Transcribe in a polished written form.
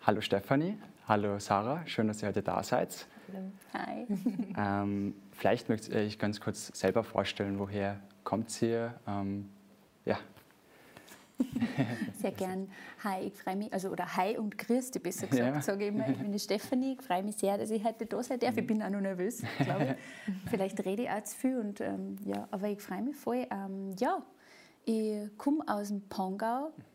Hallo Stefanie, hallo Sarah, schön, dass ihr heute da seid. Hi. Vielleicht möchte ich euch ganz kurz selber vorstellen, woher kommt ihr? Ja. Sehr gern. Hi, ich freue mich, oder hi und grüß dich, besser gesagt, sage ich immer. Ich bin die Stefanie, ich freue mich sehr, dass ich heute da sein darf. Ich bin auch noch nervös, glaube ich. Vielleicht rede ich auch zu viel, aber ich freue mich voll. Ich komme aus dem Pongau,